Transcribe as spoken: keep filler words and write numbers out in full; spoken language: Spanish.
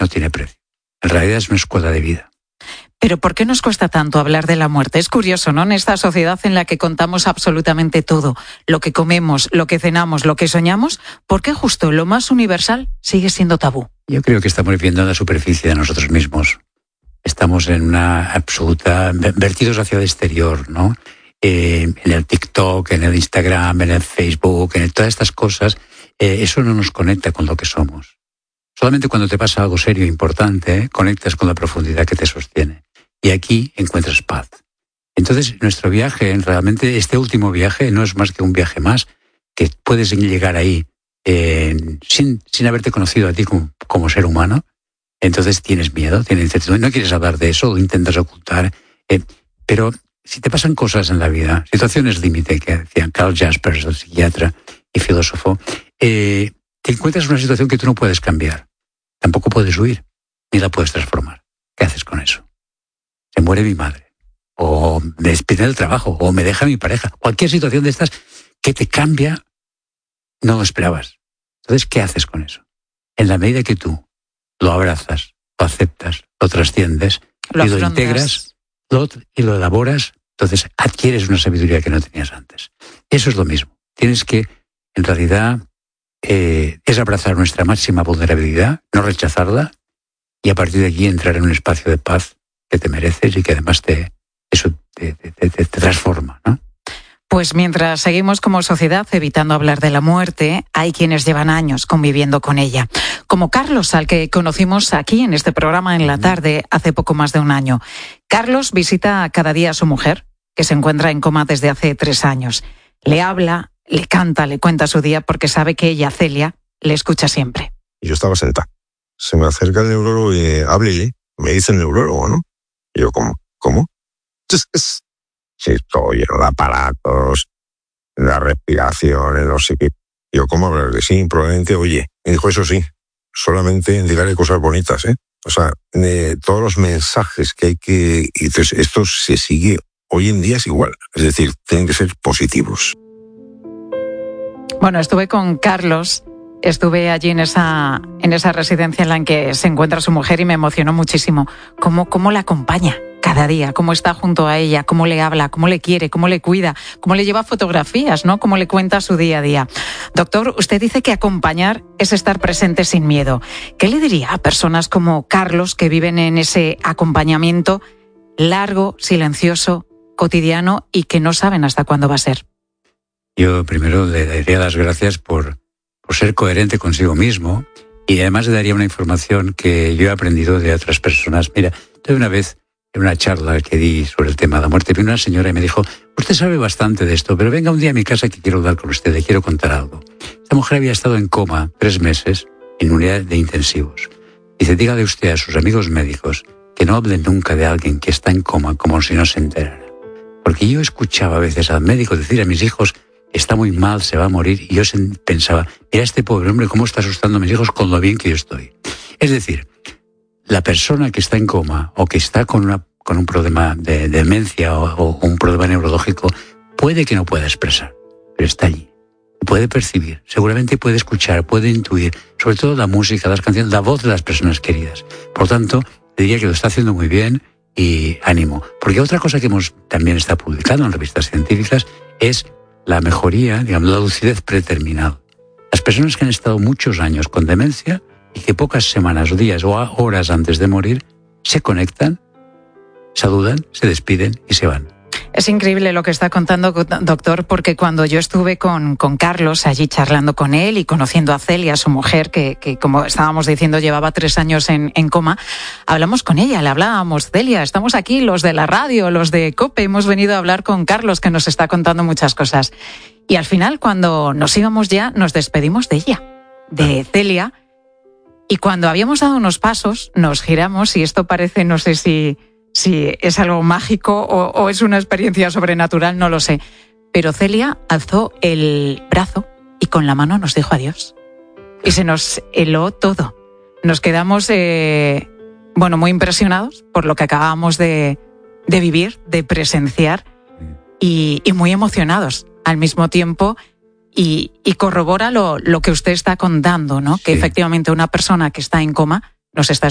no tiene precio. En realidad es una escuela de vida. Pero ¿por qué nos cuesta tanto hablar de la muerte? Es curioso, ¿no? En esta sociedad en la que contamos absolutamente todo, lo que comemos, lo que cenamos, lo que soñamos, ¿por qué justo lo más universal sigue siendo tabú? Yo creo que estamos viviendo en la superficie de nosotros mismos. Estamos en una absoluta... vertidos hacia el exterior, ¿no? Eh, en el TikTok, en el Instagram, en el Facebook, en el, todas estas cosas, eh, eso no nos conecta con lo que somos. Solamente cuando te pasa algo serio e importante, ¿eh? conectas con la profundidad que te sostiene. Y aquí encuentras paz. Entonces, nuestro viaje, realmente este último viaje, no es más que un viaje más, que puedes llegar ahí eh, sin, sin haberte conocido a ti como, como ser humano. Entonces tienes miedo, tienes incertidumbre, no quieres hablar de eso, lo intentas ocultar. Eh, pero si te pasan cosas en la vida, situaciones límite, que decía Carl Jaspers, el psiquiatra y filósofo, eh, te encuentras en una situación que tú no puedes cambiar. Tampoco puedes huir, ni la puedes transformar. ¿Qué haces con eso? Se muere mi madre, o me despide del trabajo, o me deja mi pareja. Cualquier situación de estas que te cambia, no lo esperabas. Entonces, ¿qué haces con eso? En la medida que tú lo abrazas, lo aceptas, lo trasciendes, lo y lo integras lo, y lo elaboras, entonces adquieres una sabiduría que no tenías antes. Eso es lo mismo. Tienes que, en realidad, eh, es abrazar nuestra máxima vulnerabilidad, no rechazarla, y a partir de aquí entrar en un espacio de paz que te mereces y que además te, eso te, te, te, te transforma, ¿no? Pues mientras seguimos como sociedad evitando hablar de la muerte, hay quienes llevan años conviviendo con ella. Como Carlos, al que conocimos aquí en este programa en la tarde hace poco más de un año. Carlos visita cada día a su mujer, que se encuentra en coma desde hace tres años. Le habla, le canta, le cuenta su día porque sabe que ella, Celia, le escucha siempre. Yo estaba sentada. Se me acerca el neurólogo y háblele. Me dice el neurólogo, ¿no? Y yo, ¿cómo? ¿Cómo? Entonces, sí, estoy lleno de aparatos, la respiración, no sé qué. Yo, ¿cómo hablarle? Sí, probablemente, oye. Me dijo, eso sí, solamente dígale cosas bonitas, ¿eh? O sea, de todos los mensajes que hay que... Y entonces, esto se sigue, hoy en día es igual. Es decir, tienen que ser positivos. Bueno, estuve con Carlos... Estuve allí en esa, en esa residencia en la que se encuentra su mujer y me emocionó muchísimo. Cómo, cómo la acompaña cada día, cómo está junto a ella, cómo le habla, cómo le quiere, cómo le cuida, cómo le lleva fotografías, ¿no? Cómo le cuenta su día a día. Doctor, usted dice que acompañar es estar presente sin miedo. ¿Qué le diría a personas como Carlos que viven en ese acompañamiento largo, silencioso, cotidiano y que no saben hasta cuándo va a ser? Yo primero le daría las gracias por... por ser coherente consigo mismo, y además le daría una información que yo he aprendido de otras personas. Mira, tuve una vez en una charla que di sobre el tema de la muerte, vino una señora y me dijo, usted sabe bastante de esto, pero venga un día a mi casa que quiero hablar con usted, le quiero contar algo. Esta mujer había estado en coma tres meses en unidad de intensivos. Dice, dígale usted a sus amigos médicos que no hablen nunca de alguien que está en coma como si no se enterara. Porque yo escuchaba a veces al médico decir a mis hijos, está muy mal, se va a morir, y yo pensaba, mira este pobre hombre cómo está asustando a mis hijos con lo bien que yo estoy. Es decir, la persona que está en coma o que está con, una, con un problema de demencia o, o un problema neurológico puede que no pueda expresar, pero está allí. Puede percibir, seguramente puede escuchar, puede intuir, sobre todo la música, las canciones, la voz de las personas queridas. Por tanto, diría que lo está haciendo muy bien y ánimo. Porque otra cosa que hemos también está publicado en revistas científicas es la mejoría, digamos, la lucidez preterminal. Las personas que han estado muchos años con demencia y que pocas semanas o días o horas antes de morir se conectan, saludan, se despiden y se van. Es increíble lo que está contando, doctor, porque cuando yo estuve con, con Carlos allí charlando con él y conociendo a Celia, su mujer, que, que como estábamos diciendo llevaba tres años en, en coma, hablamos con ella, le hablábamos, Celia, estamos aquí los de la radio, los de COPE, hemos venido a hablar con Carlos que nos está contando muchas cosas. Y al final, cuando nos íbamos ya, nos despedimos de ella, de Celia, y cuando habíamos dado unos pasos, nos giramos y esto parece, no sé si... si es algo mágico o, o es una experiencia sobrenatural, no lo sé. Pero Celia alzó el brazo y con la mano nos dijo adiós. Y se nos heló todo. Nos quedamos, eh, bueno, muy impresionados por lo que acabamos de, de vivir, de presenciar y, y muy emocionados al mismo tiempo. Y, y corrobora lo, lo que usted está contando, ¿no? Sí. Que efectivamente una persona que está en coma nos está